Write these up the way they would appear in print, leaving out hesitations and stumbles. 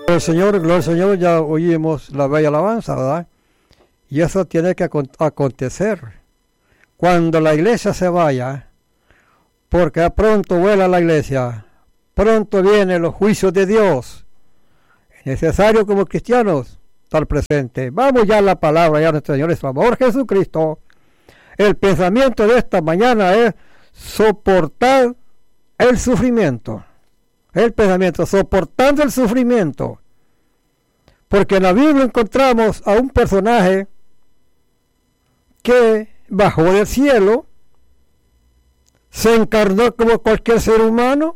Gloria al Señor, ya oímos la bella alabanza, ¿verdad? Y eso tiene que acontecer. Cuando la iglesia se vaya, porque pronto vuela la iglesia, pronto vienen los juicios de Dios. Es necesario como cristianos estar presentes. Vamos ya a la palabra, ya nuestro Señor y Salvador Jesucristo. El pensamiento de esta mañana es soportar el sufrimiento. El pensamiento, soportando el sufrimiento. Porque en la Biblia encontramos a un personaje que bajó del cielo, se encarnó como cualquier ser humano,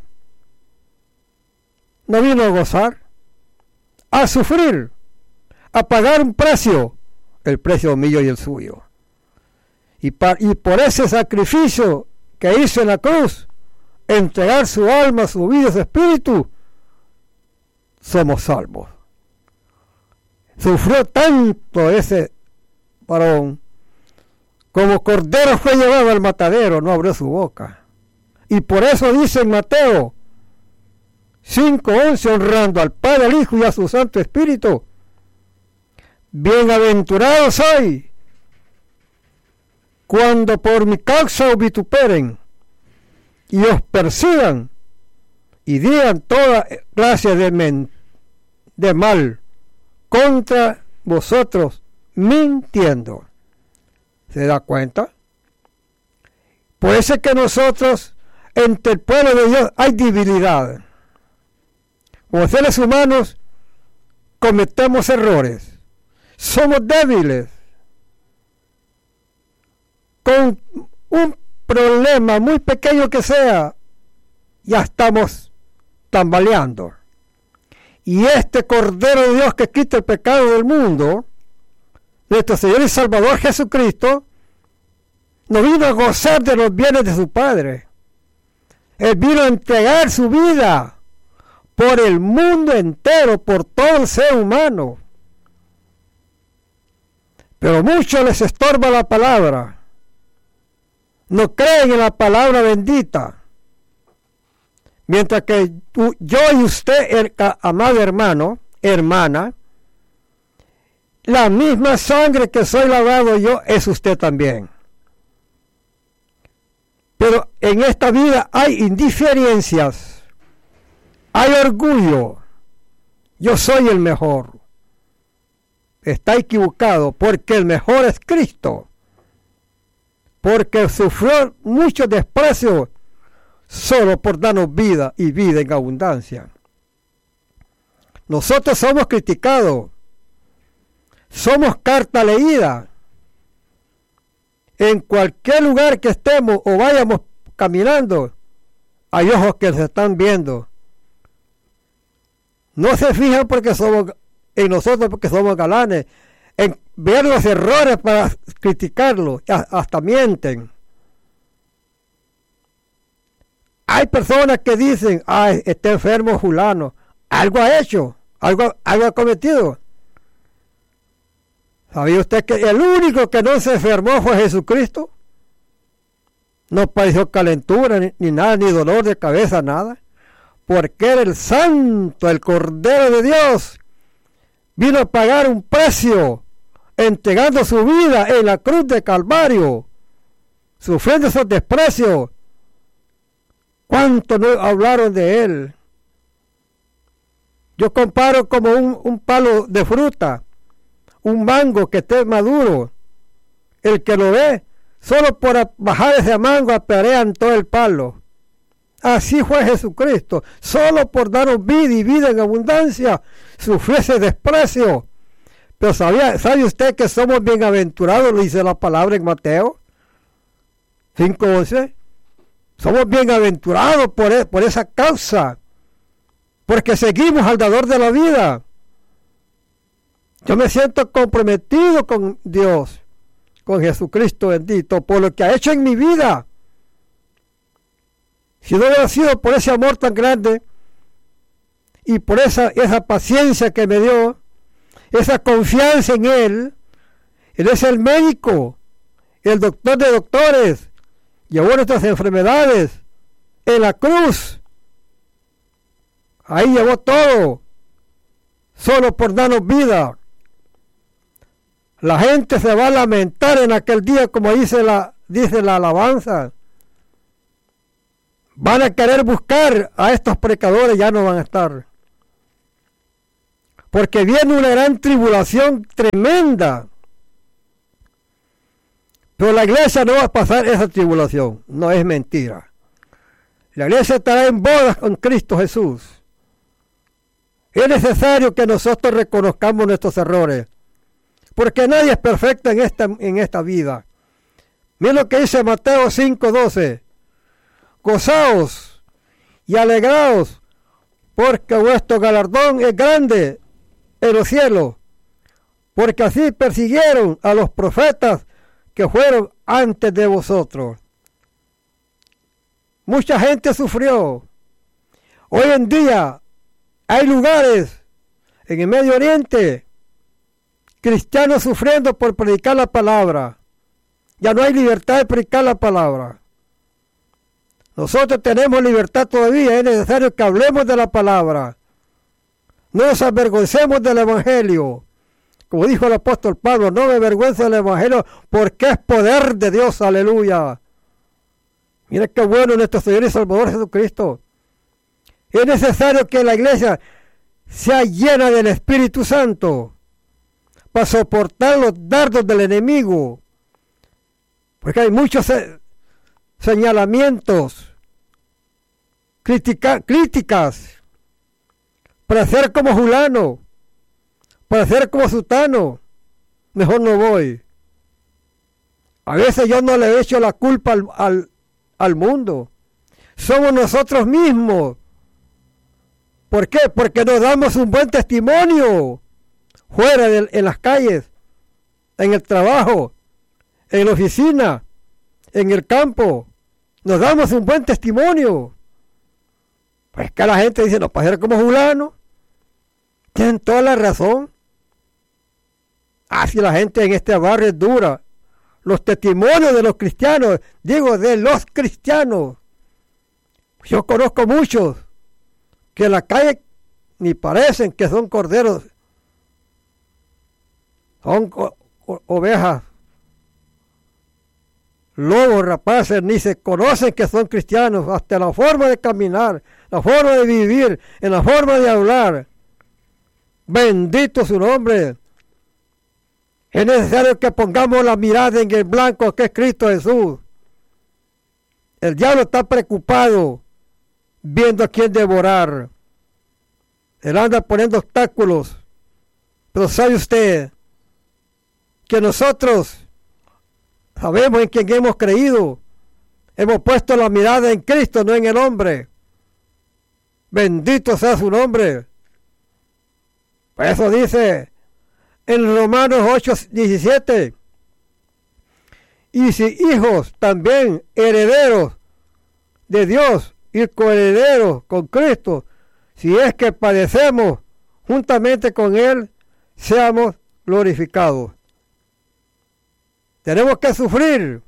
no vino a gozar, a sufrir, a pagar un precio, el precio mío y el suyo. Y por ese sacrificio que hizo en la cruz, entregar su alma, su vida, su espíritu, somos salvos. Sufrió tanto ese varón, como cordero fue llevado al matadero, no abrió su boca. Y por eso dice en Mateo 5:11, honrando al Padre, al Hijo y a su Santo Espíritu: bienaventurados sois cuando por mi causa os vituperen y os persigan y digan toda clase de mal contra vosotros, mintiendo. ¿Se da cuenta? Por eso es que nosotros, entre el pueblo de Dios, hay debilidad. Como seres humanos, cometemos errores. Somos débiles. Con un problema muy pequeño que sea, ya estamos tambaleando. Y este Cordero de Dios que quita el pecado del mundo, nuestro Señor y Salvador Jesucristo, no vino a gozar de los bienes de su Padre. Él vino a entregar su vida por el mundo entero, por todo el ser humano. Pero muchos les estorba la palabra. No creen en la palabra bendita. Mientras que yo y usted, amado hermano, hermana, la misma sangre que soy lavado yo es usted también. Pero en esta vida hay indiferencias, hay orgullo. Yo soy el mejor. Está equivocado, porque el mejor es Cristo. Porque sufrió mucho desprecio solo por darnos vida y vida en abundancia. Nosotros somos criticados. Somos carta leída. En cualquier lugar que estemos o vayamos caminando, hay ojos que se están viendo. No se fijan porque somos en nosotros, porque somos galanes, en ver los errores para criticarlos, hasta mienten. Hay personas que dicen: ay, está enfermo fulano, algo ha hecho, algo ha cometido. ¿Sabía usted que el único que no se enfermó fue Jesucristo? No padeció calentura, ni nada, ni dolor de cabeza, nada. Porque era el Santo, el Cordero de Dios. Vino a pagar un precio, entregando su vida en la cruz de Calvario, sufriendo esos desprecios. ¿Cuánto no hablaron de él? Yo comparo como un palo de fruta. Un mango que esté maduro, el que lo ve, solo por bajar ese mango apedrean todo el palo. Así fue Jesucristo, solo por daros vida y vida en abundancia, sufrió ese desprecio. Pero ¿sabe usted que somos bienaventurados? Lo dice la palabra en Mateo 5:11. Somos bienaventurados por esa causa, porque seguimos al dador de la vida. Yo me siento comprometido con Dios, con Jesucristo bendito, por lo que ha hecho en mi vida. Si no hubiera sido por ese amor tan grande y por esa paciencia que me dio, esa confianza en Él es el médico, el doctor de doctores, llevó nuestras enfermedades en la cruz. Ahí llevó todo. solo por darnos vida. La gente se va a lamentar en aquel día, como dice la alabanza. Van a querer buscar a estos predicadores, ya no van a estar. Porque viene una gran tribulación tremenda. Pero la iglesia no va a pasar esa tribulación, no es mentira. La iglesia estará en bodas con Cristo Jesús. Es necesario que nosotros reconozcamos nuestros errores, porque nadie es perfecto en esta vida. Miren lo que dice Mateo 5:12. Gozaos y alegraos, porque vuestro galardón es grande en los cielos, porque así persiguieron a los profetas que fueron antes de vosotros. Mucha gente sufrió. Hoy en día hay lugares en el Medio Oriente, cristianos sufriendo por predicar la palabra. Ya no hay libertad de predicar la palabra. Nosotros tenemos libertad todavía, es necesario que hablemos de la palabra. No nos avergoncemos del Evangelio. Como dijo el apóstol Pablo, no me avergüenzo del Evangelio porque es poder de Dios, aleluya. Mira qué bueno nuestro Señor y Salvador Jesucristo. Es necesario que la iglesia sea llena del Espíritu Santo para soportar los dardos del enemigo. Porque hay muchos señalamientos, críticas, para ser como fulano, para ser como sutano. Mejor no voy. A veces yo no le echo la culpa al mundo. Somos nosotros mismos. ¿Por qué? Porque nos damos un buen testimonio fuera en las calles, en el trabajo, en la oficina, en el campo. Nos damos un buen testimonio. Pues que la gente dice, no, para ser como fulano. Tienen toda la razón. Así la gente en este barrio es dura. Los testimonios de los cristianos, digo de los cristianos. Yo conozco muchos que en la calle ni parecen que son corderos. Son ovejas, lobos rapaces, ni se conocen que son cristianos, hasta la forma de caminar, la forma de vivir, en la forma de hablar. Bendito su nombre. Es necesario que pongamos la mirada en el blanco que es Cristo Jesús. El diablo está preocupado viendo a quién devorar. Él anda poniendo obstáculos. Pero ¿sabe usted que nosotros sabemos en quién hemos creído? Hemos puesto la mirada en Cristo, no en el hombre. Bendito sea su nombre. Por eso dice en Romanos 8:17, y si hijos también herederos de Dios y coherederos con Cristo, si es que padecemos juntamente con Él, seamos glorificados. Tenemos que sufrir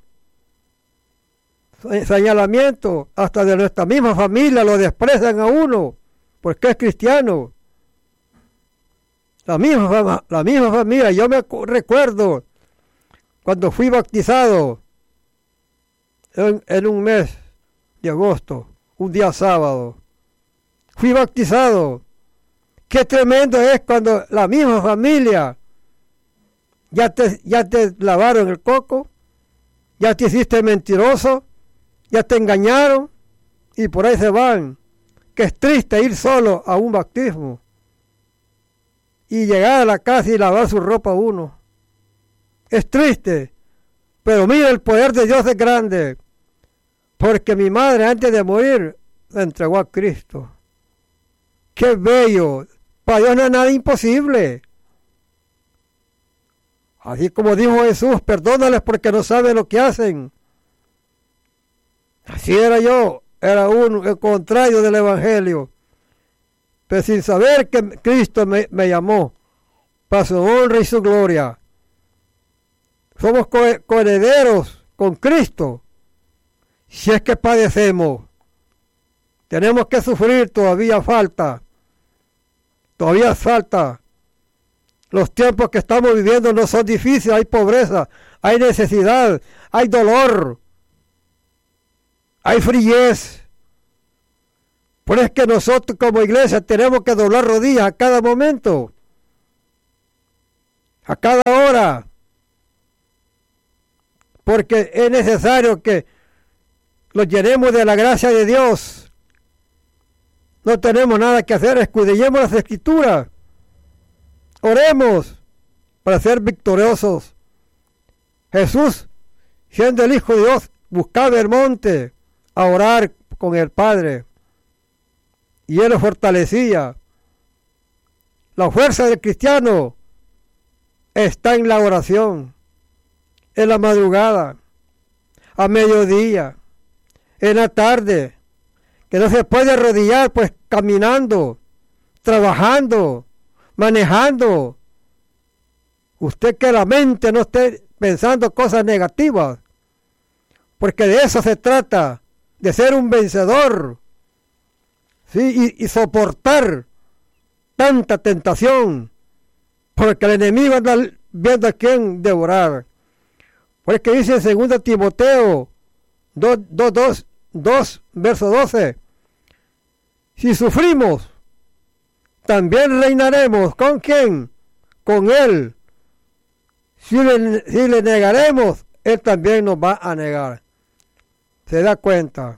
señalamiento, hasta de nuestra misma familia lo desprecian a uno porque es cristiano. La misma familia. Yo me recuerdo cuando fui bautizado en un mes de agosto, un día sábado. Fui bautizado. Qué tremendo es cuando la misma familia ya te lavaron el coco, ya te hiciste mentiroso, ya te engañaron y por ahí se van. Que es triste ir solo a un bautismo y llegar a la casa y lavar su ropa uno. Es triste, pero mira, el poder de Dios es grande, porque mi madre antes de morir la entregó a Cristo. ¡Qué bello! Para Dios no es nada imposible. Así como dijo Jesús, perdónales porque no saben lo que hacen. Así era yo, era el contrario del Evangelio. Pero sin saber que Cristo me llamó para su honra y su gloria. Somos coherederos con Cristo. Si es que padecemos, tenemos que sufrir, todavía falta Los tiempos que estamos viviendo no son difíciles, hay pobreza, hay necesidad, hay dolor, hay friez. Por eso es que nosotros como iglesia tenemos que doblar rodillas a cada momento, a cada hora, porque es necesario que nos llenemos de la gracia de Dios. No tenemos nada que hacer, escudriñemos las Escrituras, oremos para ser victoriosos. Jesús, siendo el Hijo de Dios, buscaba el monte a orar con el Padre, y Él lo fortalecía. La fuerza del cristiano está en la oración, en la madrugada, a mediodía, en la tarde, que no se puede arrodillar, pues caminando, trabajando, manejando. Usted que la mente no esté pensando cosas negativas, porque de eso se trata, de ser un vencedor, ¿sí? y soportar tanta tentación, porque el enemigo anda viendo a quién devorar. Porque dice en 2 Timoteo 2, verso 12, si sufrimos, también reinaremos. ¿Con quién? Con Él. Si le negaremos, Él también nos va a negar. ¿Se da cuenta?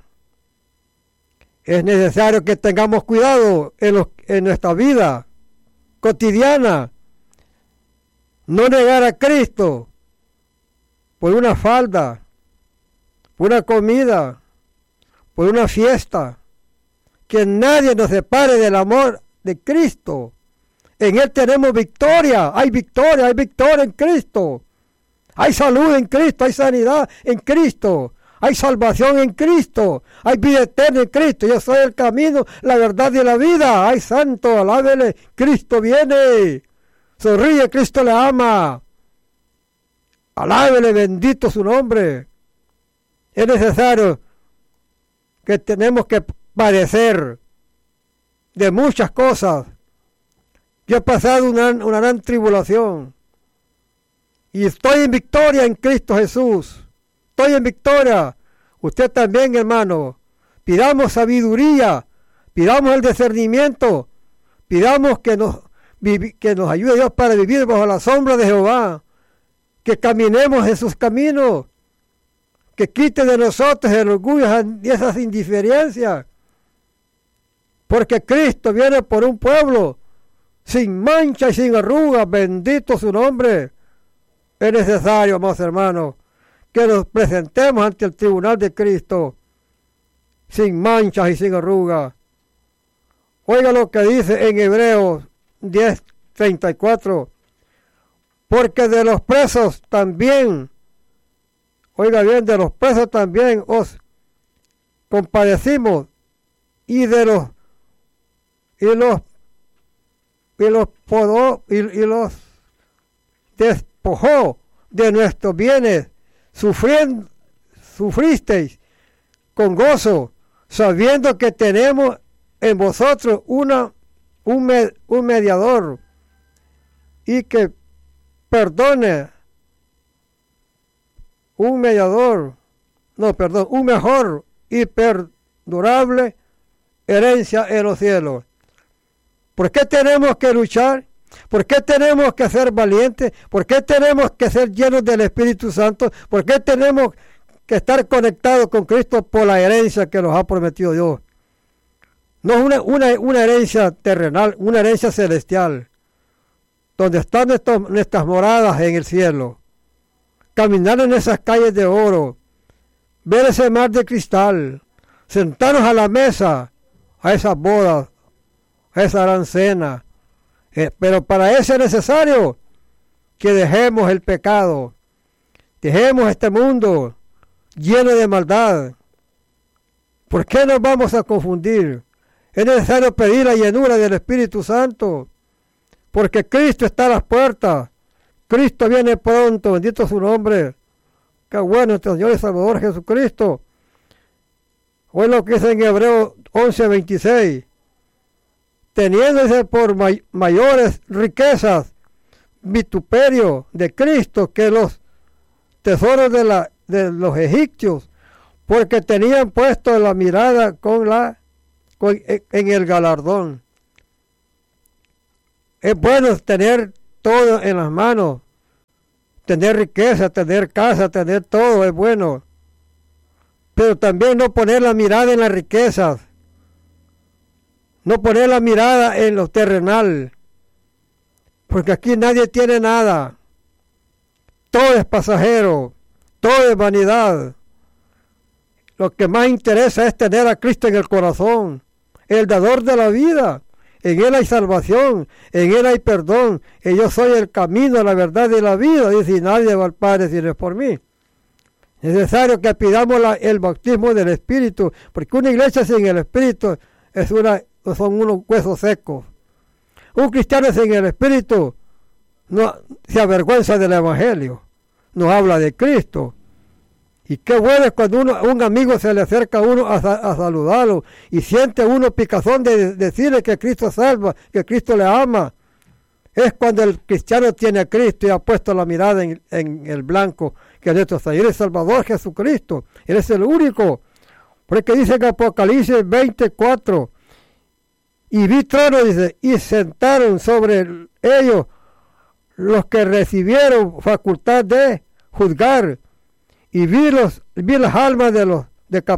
Es necesario que tengamos cuidado en nuestra vida cotidiana. No negar a Cristo por una falda, por una comida, por una fiesta. Que nadie nos separe del amor de Cristo. En Él tenemos victoria. Hay victoria en Cristo. Hay salud en Cristo, hay sanidad en Cristo. Hay salvación en Cristo, hay vida eterna en Cristo. Yo soy el camino, la verdad y la vida. Ay, santo, alábele, Cristo viene. Sonríe, Cristo le ama. Alábele, bendito su nombre. Es necesario que tenemos que padecer de muchas cosas. Yo he pasado una gran tribulación y estoy en victoria en Cristo Jesús. Estoy en victoria. Usted también, hermano. Pidamos sabiduría, pidamos el discernimiento, pidamos que nos ayude Dios para vivir bajo la sombra de Jehová, que caminemos en sus caminos, que quite de nosotros el orgullo y esas indiferencias, porque Cristo viene por un pueblo sin mancha y sin arruga. Bendito su nombre. Es necesario, amados hermanos, que nos presentemos ante el tribunal de Cristo sin manchas y sin arrugas. Oiga lo que dice en Hebreos 10:34, porque de los presos también, oiga bien, de los presos también os compadecimos, y los despojó de nuestros bienes. Sufristeis con gozo, sabiendo que tenemos en vosotros un mediador, y que perdone un mejor y perdurable herencia en los cielos. ¿Por qué tenemos que luchar? ¿Por qué tenemos que ser valientes? ¿Por qué tenemos que ser llenos del Espíritu Santo? ¿Por qué tenemos que estar conectados con Cristo? Por la herencia que nos ha prometido Dios. No es una herencia terrenal, una herencia celestial, donde están nuestras moradas en el cielo. Caminar en esas calles de oro, ver ese mar de cristal, sentarnos a la mesa, a esas bodas, a esa gran cena. Pero para eso es necesario que dejemos el pecado, dejemos este mundo lleno de maldad. ¿Por qué nos vamos a confundir? Es necesario pedir la llenura del Espíritu Santo, porque Cristo está a las puertas. Cristo viene pronto, bendito su nombre. Qué bueno nuestro Señor y Salvador Jesucristo. Hoy lo que dice en Hebreos 11:26. Teniéndose por mayores riquezas, vituperio de Cristo que los tesoros de los egipcios, porque tenían puesto la mirada en el galardón. Es bueno tener todo en las manos, tener riqueza, tener casa, tener todo, es bueno. Pero también no poner la mirada en las riquezas, no poner la mirada en lo terrenal, porque aquí nadie tiene nada. Todo es pasajero, todo es vanidad. Lo que más interesa es tener a Cristo en el corazón, el dador de la vida. En Él hay salvación, en Él hay perdón, y yo soy el camino, la verdad y la vida. Dice, y nadie va al Padre si no es por mí. Es necesario que pidamos el bautismo del Espíritu, porque una iglesia sin el Espíritu son unos huesos secos. Un cristiano sin el Espíritu no se avergüenza del Evangelio, no habla de Cristo. Y qué bueno es cuando un amigo se le acerca a uno a saludarlo y siente uno picazón de decirle que Cristo salva, que Cristo le ama. Es cuando el cristiano tiene a Cristo y ha puesto la mirada en el blanco, que es nuestro Señor y Salvador Jesucristo. Él es el único. Porque dice en Apocalipsis 24, y vi trono, dice, y sentaron sobre ellos los que recibieron facultad de juzgar. Y vi las almas de los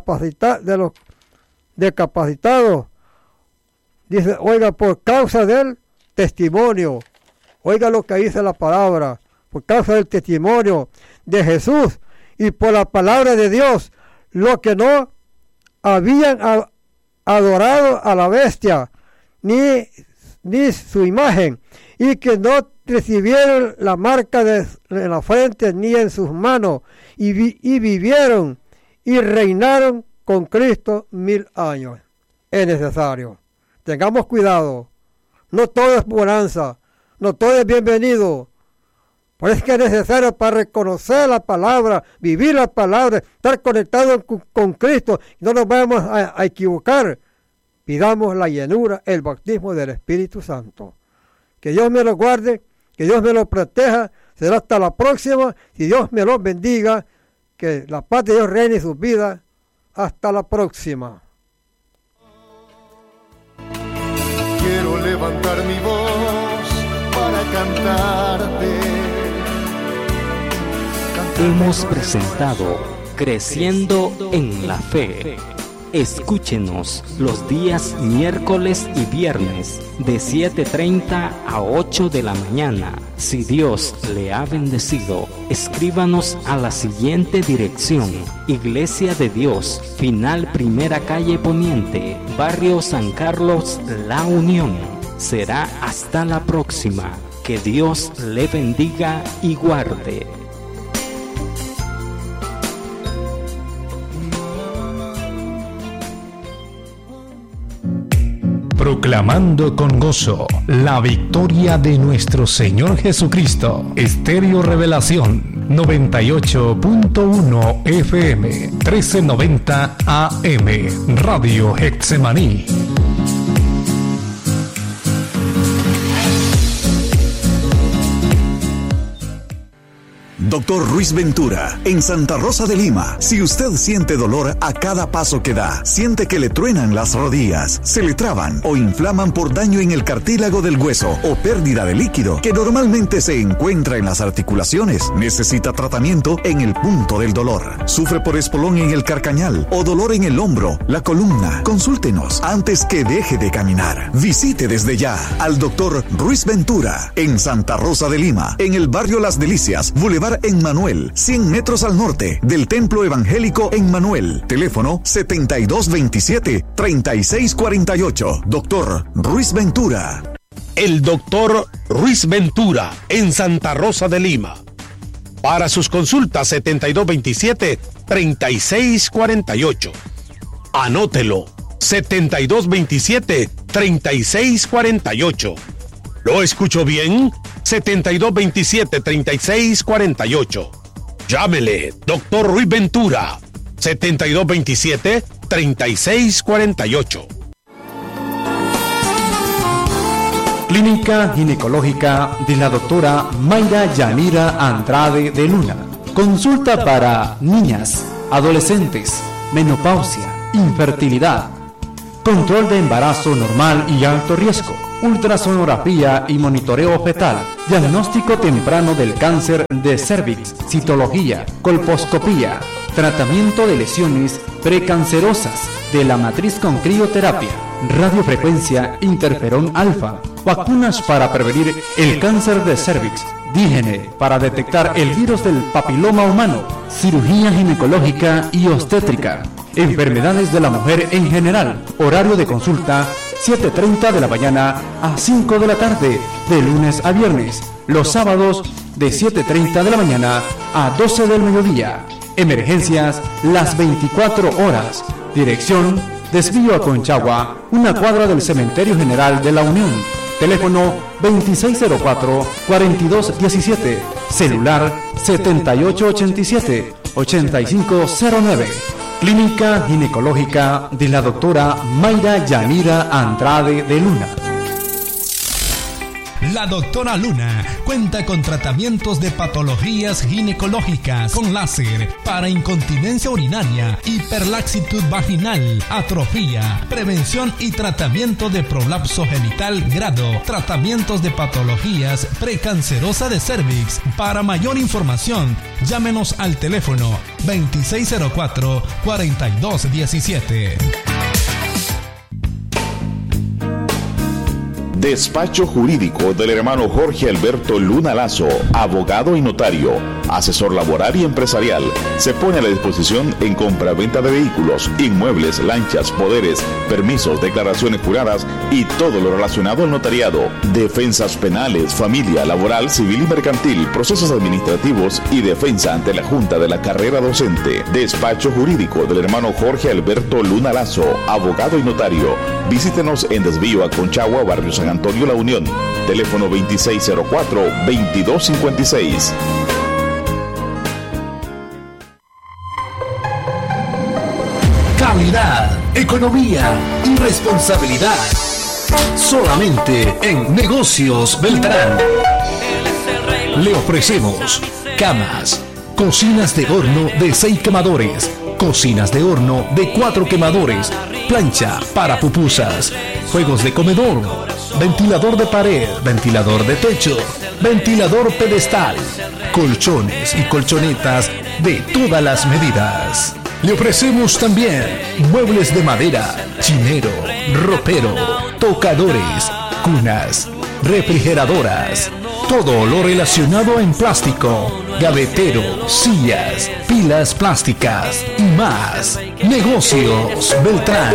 decapacitados. Dice, oiga, por causa del testimonio. Oiga lo que dice la palabra. Por causa del testimonio de Jesús y por la palabra de Dios. Lo que no habían adorado a la bestia, ni su imagen. Y que no recibieron la marca en la frente ni en sus manos, y vivieron y reinaron con Cristo 1000 años. Es necesario. Tengamos cuidado. No todo es bonanza, no todo es bienvenido. Por eso es que es necesario para reconocer la palabra, vivir la palabra, estar conectados con Cristo. No nos vamos a equivocar. Pidamos la llenura, el bautismo del Espíritu Santo. Que Dios me lo guarde, que Dios me lo proteja. Será hasta la próxima. Si Dios me lo bendiga, que la paz de Dios reine en sus vidas. Hasta la próxima. Quiero levantar mi voz para cantarte. Hemos presentado Creciendo en la Fe. Escúchenos los días miércoles y viernes de 7:30 a 8 de la mañana. Si Dios le ha bendecido, escríbanos a la siguiente dirección: Iglesia de Dios, Final Primera Calle Poniente, Barrio San Carlos, La Unión. Será hasta la próxima. Que Dios le bendiga y guarde. Proclamando con gozo la victoria de nuestro Señor Jesucristo. Estéreo Revelación 98.1 FM 1390 AM Radio Getsemaní. Doctor Ruiz Ventura, en Santa Rosa de Lima. Si usted siente dolor a cada paso que da, siente que le truenan las rodillas, se le traban o inflaman por daño en el cartílago del hueso o pérdida de líquido que normalmente se encuentra en las articulaciones, necesita tratamiento en el punto del dolor. Sufre por espolón en el carcañal o dolor en el hombro, la columna. Consúltenos antes que deje de caminar. Visite desde ya al Doctor Ruiz Ventura en Santa Rosa de Lima, en el barrio Las Delicias, Boulevard Emmanuel, 100 metros al norte del Templo Evangélico Emmanuel. Teléfono 7227-3648. Doctor Ruiz Ventura. El Doctor Ruiz Ventura en Santa Rosa de Lima. Para sus consultas 7227-3648. Anótelo. 7227-3648. ¿Lo escucho bien? 7227-3648. Llámele, Doctor Ruiz Ventura. 7227-3648. Clínica Ginecológica de la doctora Mayra Yanira Andrade de Luna. Consulta para niñas, adolescentes, menopausia, infertilidad, control de embarazo normal y alto riesgo, ultrasonografía y monitoreo fetal, diagnóstico temprano del cáncer de cervix, citología, colposcopía, tratamiento de lesiones precancerosas de la matriz con crioterapia, radiofrecuencia, interferón alfa, vacunas para prevenir el cáncer de cervix, dígene para detectar el virus del papiloma humano, cirugía ginecológica y obstétrica, enfermedades de la mujer en general, horario de consulta 7:30 de la mañana a 5 de la tarde, de lunes a viernes, los sábados de 7:30 de la mañana a 12 del mediodía, emergencias las 24 horas, dirección Desvío a Conchagua, una cuadra del Cementerio General de la Unión. Teléfono 2604-4217. Celular 7887-8509. Clínica Ginecológica de la doctora Mayra Yanira Andrade de Luna. La doctora Luna cuenta con tratamientos de patologías ginecológicas con láser para incontinencia urinaria, hiperlaxitud vaginal, atrofía, prevención y tratamiento de prolapso genital grado, tratamientos de patologías precancerosa de cervix. Para mayor información, llámenos al teléfono 2604-4217. Despacho jurídico del hermano Jorge Alberto Luna Lazo, abogado y notario, asesor laboral y empresarial. Se pone a la disposición en compra-venta de vehículos, inmuebles, lanchas, poderes, permisos, declaraciones juradas y todo lo relacionado al notariado. Defensas penales, familia, laboral, civil y mercantil, procesos administrativos y defensa ante la Junta de la Carrera Docente. Despacho jurídico del hermano Jorge Alberto Luna Lazo, abogado y notario. Visítenos en Desvío a Conchagua, Barrio San Antonio La Unión. Teléfono 2604-2256. Calidad, economía y responsabilidad. Solamente en Negocios Beltrán. Le ofrecemos camas, cocinas de horno de 6 quemadores, cocinas de horno de 4 quemadores, plancha para pupusas, juegos de comedor, ventilador de pared, ventilador de techo, ventilador pedestal, colchones y colchonetas de todas las medidas. Le ofrecemos también muebles de madera, chinero, ropero, tocadores, cunas, refrigeradoras, todo lo relacionado en plástico, gavetero, sillas, pilas plásticas y más. Negocios Beltrán.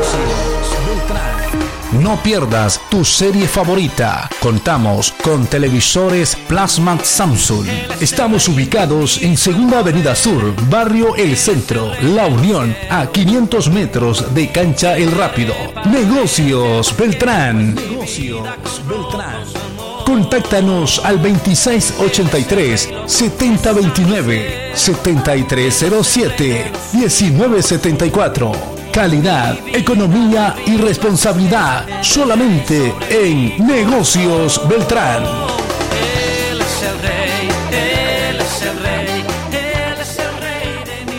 No pierdas tu serie favorita. Contamos con televisores Plasma Samsung. Estamos ubicados en Segunda Avenida Sur, Barrio El Centro, La Unión, a 500 metros de Cancha El Rápido. Negocios Beltrán. Negocios Beltrán. Contáctanos al 2683-7029, 7307-1974. Calidad, economía y responsabilidad solamente en Negocios Beltrán. Él es el rey, él es el rey, él es el rey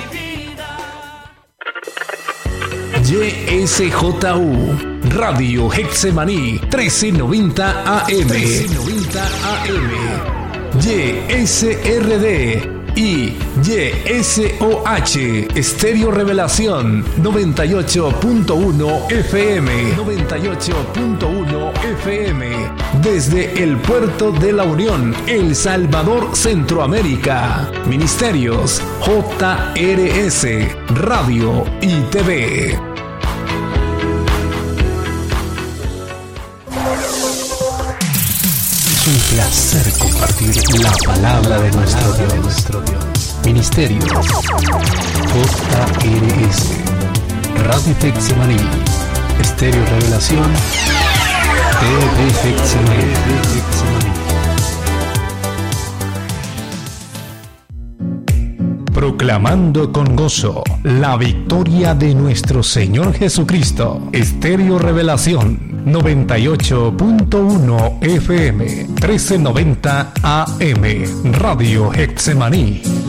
de mi vida. YSJU Radio Hexemaní 1390 AM. 1390 AM. YSRD y YSOH Estéreo Revelación 98.1 FM. 98.1 FM. Desde el puerto de La Unión, El Salvador, Centroamérica. Ministerios JRS Radio y TV. Es un placer compartir la palabra de nuestro Dios. Ministerio JRS Radio Hexemaní Estéreo Revelación TV Hexemaní. Proclama Proclamando con gozo la victoria de nuestro Señor Jesucristo. Estéreo Revelación 98.1 FM 1390 AM Radio Getsemaní.